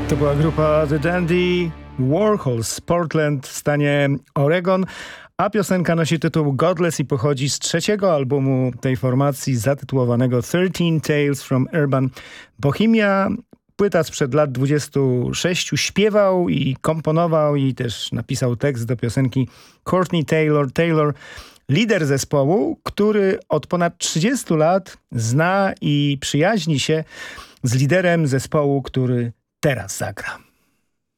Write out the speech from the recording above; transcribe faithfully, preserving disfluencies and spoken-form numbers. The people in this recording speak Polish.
To była grupa The Dandy Warhols z Portland w stanie Oregon, a piosenka nosi tytuł Godless i pochodzi z trzeciego albumu tej formacji zatytułowanego thirteen Tales from Urban Bohemia. Płyta sprzed lat dwudziestu sześciu. Śpiewał i komponował i też napisał tekst do piosenki Courtney Taylor. Taylor, lider zespołu, który od ponad trzydziestu lat zna i przyjaźni się z liderem zespołu, który teraz zagra.